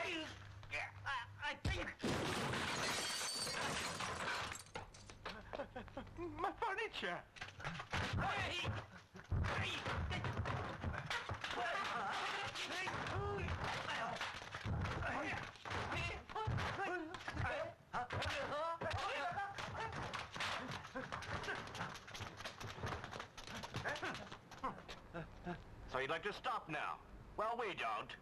I think... My furniture! So you'd like to stop now? Well, we don't.